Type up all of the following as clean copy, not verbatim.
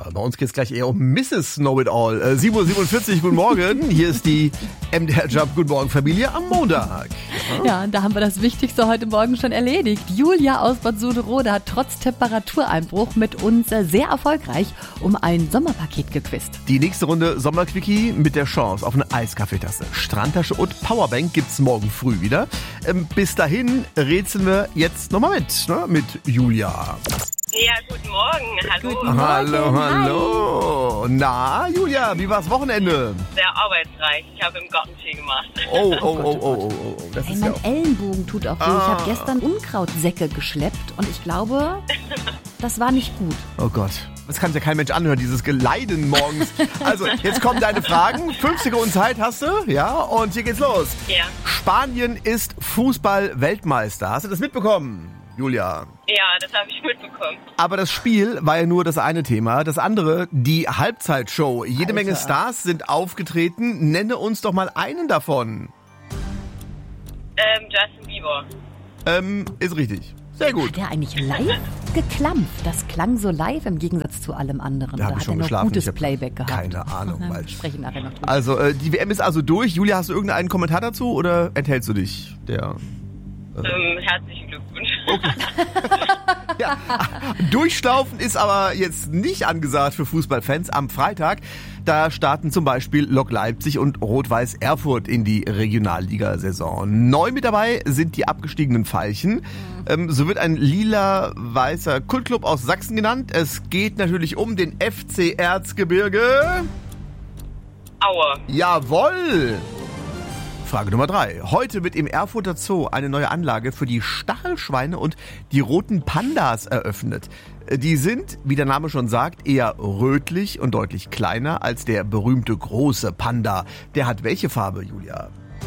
Ja, bei uns geht es gleich eher um Mrs. Know-It-All. 7:47 Uhr, guten Morgen. Hier ist die MDR Jump Guten Morgen Familie am Montag. Ja, da haben wir das Wichtigste heute Morgen schon erledigt. Julia aus Bad Suderode hat trotz Temperatureinbruch mit uns sehr erfolgreich um ein Sommerpaket gequizt. Die nächste Runde Sommerquickie mit der Chance auf eine Eiskaffeetasse, Strandtasche und Powerbank gibt's morgen früh wieder. Bis dahin rätseln wir jetzt nochmal mit Julia. Ja, guten Morgen. Hallo. Guten Morgen. Hallo. Na, Julia, wie war's Wochenende? Sehr arbeitsreich. Ich habe im Garten viel gemacht. Oh. Das Ey, ist mein ja Ellenbogen tut auch weh. Ich habe gestern Unkrautsäcke geschleppt und ich glaube, das war nicht gut. Oh Gott. Das kann sich ja kein Mensch anhören, dieses Geleiden morgens. Also, jetzt kommen deine Fragen. 5 Sekunden Zeit hast du, ja? Und hier geht's los. Ja. Spanien ist Fußball-Weltmeister. Hast du das mitbekommen, Julia? Ja, das habe ich mitbekommen. Aber das Spiel war ja nur das eine Thema. Das andere, die Halbzeitshow. Jede Menge Stars sind aufgetreten. Nenne uns doch mal einen davon. Justin Bieber. Ist richtig. Sehr gut. Hat der eigentlich live geklampft? Das klang so live im Gegensatz zu allem anderen. Da habe ich schon geschlafen. Gutes Ich hab Playback gehabt. Keine Ahnung. Wir sprechen nachher noch drüber. Also, die WM ist also durch. Julia, hast du irgendeinen Kommentar dazu oder enthältst du dich? Herzlichen Glückwunsch. Ja, durchschlaufen ist aber jetzt nicht angesagt für Fußballfans. Am Freitag, da starten zum Beispiel Lok Leipzig und Rot-Weiß Erfurt in die Regionalligasaison. Neu mit dabei sind die abgestiegenen Veilchen. So wird ein lila-weißer Kultclub aus Sachsen genannt. Es geht natürlich um den FC Erzgebirge. Aue. Jawohl! Frage Nummer 3. Heute wird im Erfurter Zoo eine neue Anlage für die Stachelschweine und die roten Pandas eröffnet. Die sind, wie der Name schon sagt, eher rötlich und deutlich kleiner als der berühmte große Panda. Der hat welche Farbe, Julia?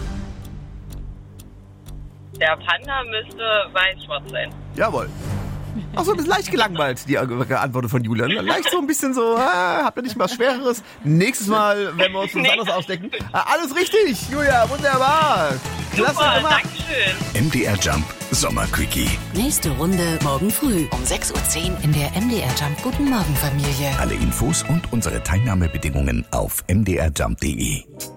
Der Panda müsste weiß-schwarz sein. Jawohl. Ach so, ein bisschen leicht gelangweilt, die Antwort von Julian. Leicht so ein bisschen so, habt ihr nicht mal was Schwereres? Nächstes Mal, wenn wir uns was anderes ausdecken. Alles richtig, Julia, wunderbar. Klasse Super, gemacht. Dankeschön. MDR Jump Sommerquickie. Nächste Runde morgen früh um 6:10 Uhr in der MDR Jump Guten Morgen Familie. Alle Infos und unsere Teilnahmebedingungen auf mdrjump.de.